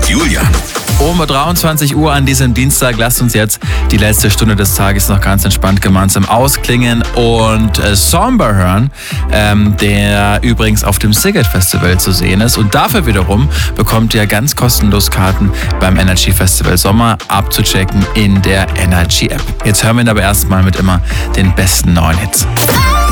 Julian. Um 23 Uhr an diesem Dienstag, lasst uns jetzt die letzte Stunde des Tages noch ganz entspannt gemeinsam ausklingen und Somber hören, der übrigens auf dem Szigет Festival zu sehen ist. Und dafür wiederum bekommt ihr ganz kostenlos Karten beim Energy Festival Sommer abzuchecken in der Energy App. Jetzt hören wir ihn aber erstmal mit immer den besten neuen Hits.